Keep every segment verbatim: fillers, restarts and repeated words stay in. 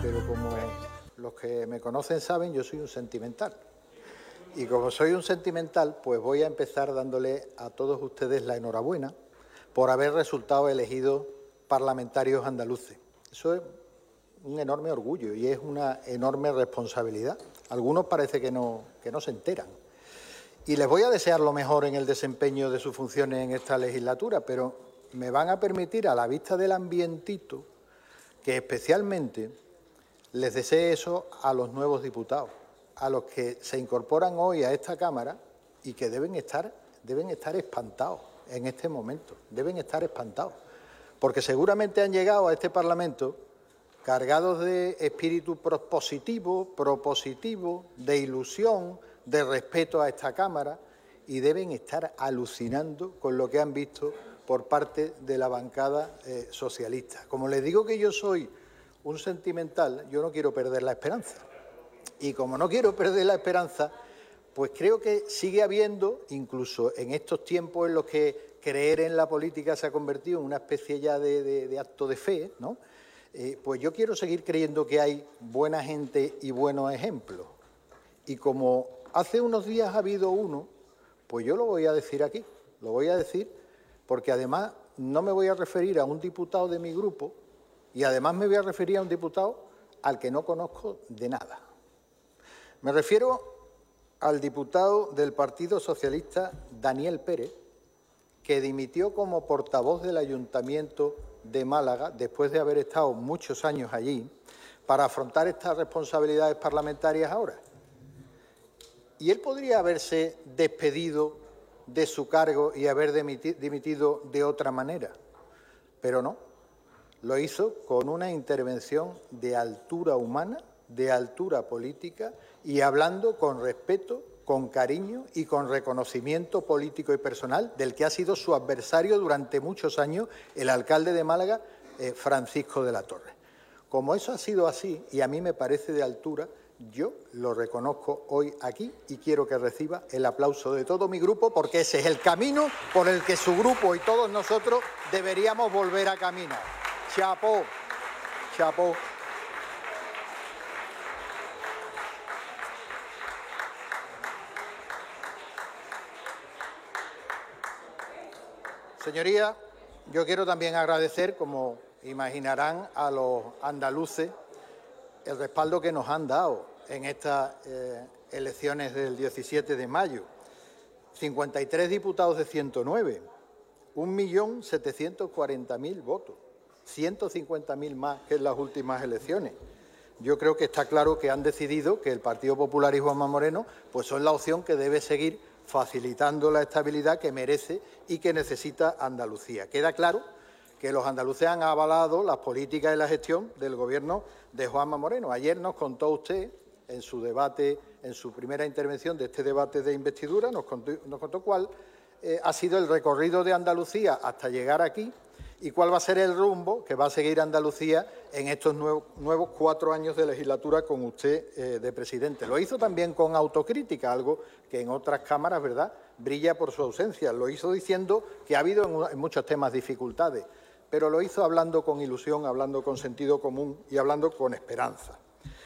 pero como los que me conocen saben, yo soy un sentimental. Y como soy un sentimental, pues voy a empezar dándole a todos ustedes la enhorabuena por haber resultado elegidos parlamentarios andaluces. Eso es un enorme orgullo y es una enorme responsabilidad. Algunos parece que no, que no se enteran. Y les voy a desear lo mejor en el desempeño de sus funciones en esta legislatura, pero me van a permitir, a la vista del ambientito, que especialmente les desee eso a los nuevos diputados, a los que se incorporan hoy a esta Cámara y que deben estar, deben estar espantados en este momento, deben estar espantados, porque seguramente han llegado a este Parlamento cargados de espíritu propositivo, propositivo, de ilusión, de respeto a esta Cámara, y deben estar alucinando con lo que han visto por parte de la bancada eh, socialista. Como les digo que yo soy un sentimental, yo no quiero perder la esperanza. Y como no quiero perder la esperanza, pues creo que sigue habiendo, incluso en estos tiempos en los que creer en la política se ha convertido en una especie ya de, de, de acto de fe, ¿no? Eh, pues yo quiero seguir creyendo que hay buena gente y buenos ejemplos. Y como hace unos días ha habido uno, pues yo lo voy a decir aquí, lo voy a decir porque además no me voy a referir a un diputado de mi grupo y además me voy a referir a un diputado al que no conozco de nada. Me refiero al diputado del Partido Socialista, Daniel Pérez, que dimitió como portavoz del Ayuntamiento de Málaga, después de haber estado muchos años allí, para afrontar estas responsabilidades parlamentarias ahora. Y él podría haberse despedido de su cargo y haber dimitido de otra manera, pero no. Lo hizo con una intervención de altura humana, de altura política y hablando con respeto, con cariño y con reconocimiento político y personal del que ha sido su adversario durante muchos años, el alcalde de Málaga, eh, Francisco de la Torre. Como eso ha sido así y a mí me parece de altura, yo lo reconozco hoy aquí y quiero que reciba el aplauso de todo mi grupo porque ese es el camino por el que su grupo y todos nosotros deberíamos volver a caminar. Chapó, chapó. Señorías, yo quiero también agradecer, como imaginarán, a los andaluces el respaldo que nos han dado en estas eh, elecciones del diecisiete de mayo. cincuenta y tres diputados de ciento nueve, un millón setecientos cuarenta mil votos, ciento cincuenta mil más que en las últimas elecciones. Yo creo que está claro que han decidido que el Partido Popular y Juanma Moreno pues son la opción que debe seguir facilitando la estabilidad que merece y que necesita Andalucía. Queda claro que los andaluces han avalado las políticas y la gestión del Gobierno de Juanma Moreno. Ayer nos contó usted, en su debate, en su primera intervención de este debate de investidura, nos contó, nos contó cuál eh, ha sido el recorrido de Andalucía hasta llegar aquí y cuál va a ser el rumbo que va a seguir Andalucía en estos nuevos, nuevos cuatro años de legislatura con usted eh, de presidente. Lo hizo también con autocrítica, algo que en otras cámaras, ¿verdad?, brilla por su ausencia. Lo hizo diciendo que ha habido en, en muchos temas dificultades, pero lo hizo hablando con ilusión, hablando con sentido común y hablando con esperanza.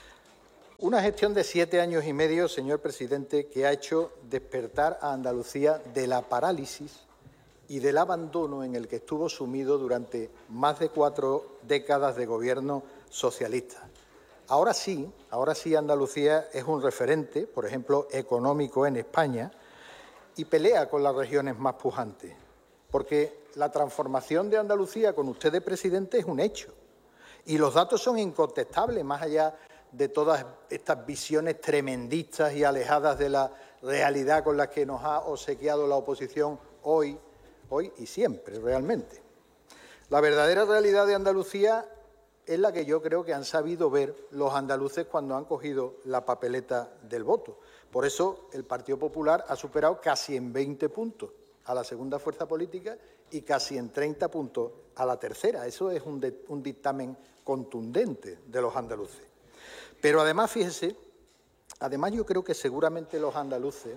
Una gestión de siete años y medio, señor presidente, que ha hecho despertar a Andalucía de la parálisis y del abandono en el que estuvo sumido durante más de cuatro décadas de gobierno socialista. Ahora sí, ahora sí Andalucía es un referente, por ejemplo, económico en España y pelea con las regiones más pujantes, porque la transformación de Andalucía con usted de presidente es un hecho y los datos son incontestables, más allá de todas estas visiones tremendistas y alejadas de la realidad con la que nos ha obsequiado la oposición hoy, hoy y siempre, realmente. La verdadera realidad de Andalucía es la que yo creo que han sabido ver los andaluces cuando han cogido la papeleta del voto. Por eso el Partido Popular ha superado casi en veinte puntos a la segunda fuerza política y casi en treinta puntos a la tercera. Eso es un, de, un dictamen contundente de los andaluces. Pero además, fíjese, además yo creo que seguramente los andaluces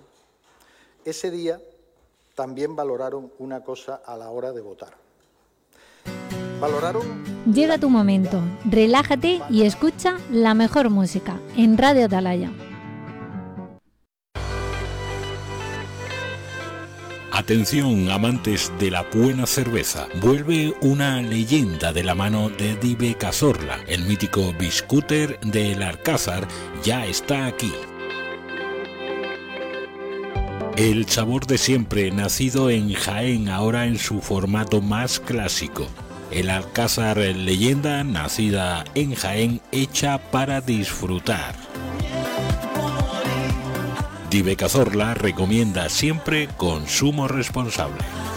ese día también valoraron una cosa a la hora de votar. Valoraron Llega tu momento, relájate y escucha la mejor música en Radio Atalaya. Atención, amantes de la buena cerveza. Vuelve una leyenda de la mano de Dive Cazorla. El mítico biscúter del Alcázar ya está aquí. El sabor de siempre, nacido en Jaén, ahora en su formato más clásico. El Alcázar leyenda, nacida en Jaén, hecha para disfrutar. Dive Cazorla recomienda siempre consumo responsable.